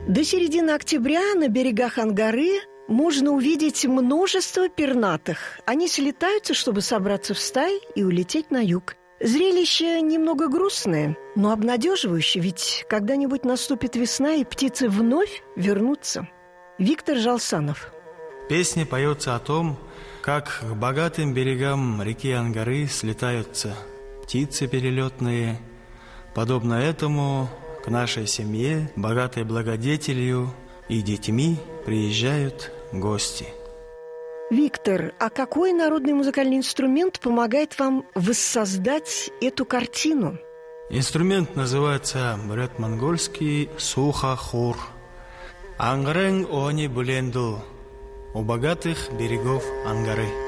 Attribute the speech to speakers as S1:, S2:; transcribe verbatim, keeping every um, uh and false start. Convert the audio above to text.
S1: До середины октября на берегах Ангары можно увидеть множество пернатых. Они слетаются, чтобы собраться в стаи и улететь на юг. Зрелище немного грустное, но обнадеживающее, ведь когда-нибудь наступит весна, и птицы вновь вернутся. Виктор Жалсанов.
S2: Песня поется о том, как к богатым берегам реки Ангары слетаются птицы перелетные. Подобно этому к нашей семье, богатой благодетелью и детьми приезжают гости.
S1: Виктор, а какой народный музыкальный инструмент помогает вам воссоздать эту картину?
S2: Инструмент называется бурят-монгольский суха-хур. Ангрен они буленду, у богатых берегов Ангары.